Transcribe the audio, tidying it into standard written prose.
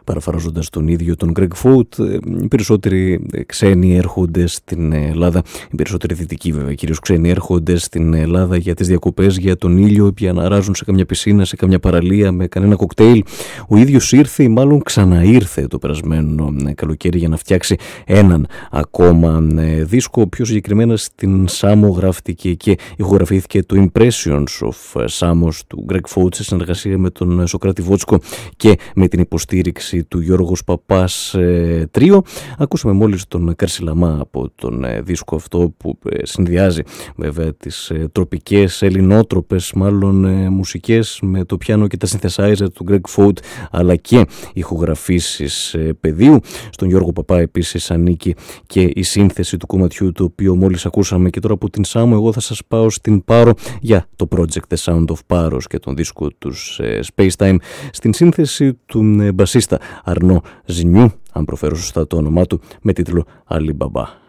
παραφράζοντας τον ίδιο τον Greg Foot, οι περισσότεροι ξένοι έρχονται στην Ελλάδα, οι περισσότεροι δυτικοί βέβαια, κυρίως ξένοι έρχονται στην Ελλάδα για τις διακοπές, για τον ήλιο, για να ράζουν σε καμιά πισίνα, σε καμιά παραλία με κανένα κοκτέιλ. Ο ίδιος ήρθε ή μάλλον ξαναήρθε το περασμένο καλοκαίρι για να φτιάξει έναν ακόμα δίσκο. Πιο συγκεκριμένα στην Σάμο γράφτηκε και ηχογραφήθηκε το Impressions of Samos του Greg Foot σε συνεργασία με τον Σοκράτη Βότσκο και με την υποστήριξη του Γιώργος Παπάς τρίο. Ακούσαμε μόλις τον Καρσιλαμά από τον δίσκο αυτό που συνδυάζει βέβαια τις τροπικές, ελληνότροπες μάλλον μουσικές με το πιάνο και τα synthesizer του Greg Foot, αλλά και ηχογραφήσεις πεδίου. Στον Γιώργο Παπά επίσης ανήκει και η σύνθεση του κομματιού το οποίο μόλις ακούσαμε. Και τώρα από την Σάμο εγώ θα σας πάω στην Πάρο για το project The Sound of Paros και τον δίσκο τους Spacetime, στην σύνθεση του μπασίστα Αρνό Ζινιού, αν προφέρω σωστά το όνομά του, με τίτλο Alibaba.